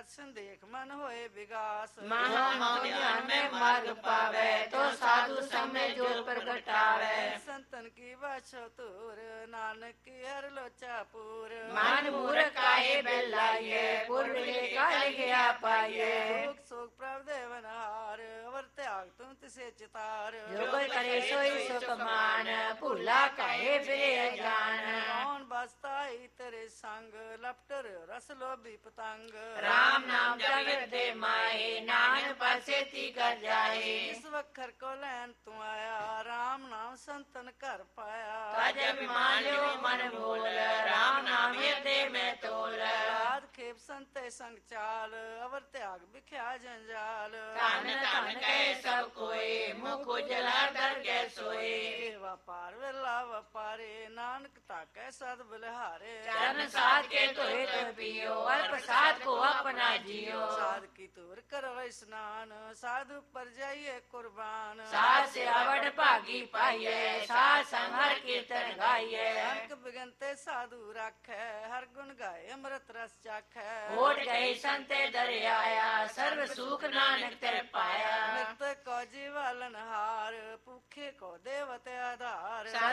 दर्शन देख मन होए विगास ध्यान में मार्ग पावे तो साधु संग में जोर प्रगटावे संतन की बाछो तूर नानक की हर लोचा पूर मान मूर्ख काहे बेलाइए पूर्व काल गया पाइए सुख सुख प्रभ देवन हार अवर त्याग तुम तिसे चितार जो कोई करे सोई सुख मान भूला काहे फिरे अजान कौन बसता ही तेरे संग लपटर रस लोभी पतंग राम नाम जगत दे माए नान पासे ती कर जाए इस वखर को लैन तू आया राम नाम संतन कर पाया तज अभिमान लो मन भूल राम नाम हृदय में तोल रात खेप संते संग चाल अवर त्याग बिख्या जंजाल धन धन कहे सब कोई मुख उजला दर के सोए व्यापार वेला व्यापारे नानक ताके सद बलिहारे चरण साध के तोहे तो पियो और प्रसाद को अपना जियो साध की तूर करवै स्नान साधु पर जाइए कुर्बान साध से अवड भागी पाइए साध संहर कीर्तन गाइए अंक बिगनते साधु राखे हर गुण गाए अमृत रस चाखे ओट गए संते दरियाया सर्व सुख नानक तेरे पाया नित्य को जीवालन हार भूखे को देवते आधार